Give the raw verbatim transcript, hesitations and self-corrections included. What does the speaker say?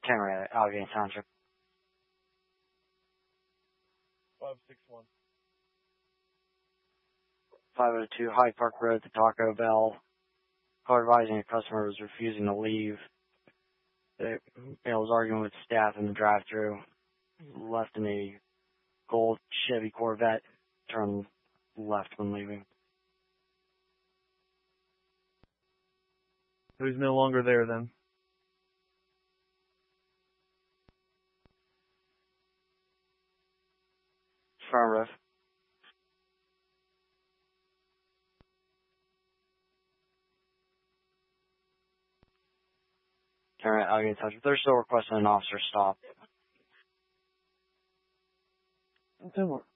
Camera, Allegheny Township. five six one. five oh two Hyde Park Road, the Taco Bell. Call advising a customer was refusing to leave. They, you know, was arguing with staff in the drive-thru. Left in a gold Chevy Corvette. Turned left when leaving. Who's no longer there then? Affirmative. Camera, Allegheny Township. They're still requesting an officer stop. Okay,